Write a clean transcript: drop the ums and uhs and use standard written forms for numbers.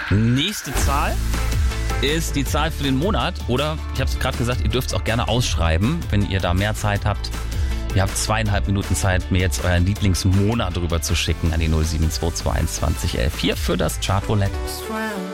Nächste Zahl ist die Zahl für den Monat. Oder, ich habe es gerade gesagt, ihr dürft es auch gerne ausschreiben, wenn ihr da mehr Zeit habt. Ihr habt 2,5 Minuten Zeit, mir jetzt euren Lieblingsmonat rüber zu schicken an die 07221 20 11 hier für das Chartroulette.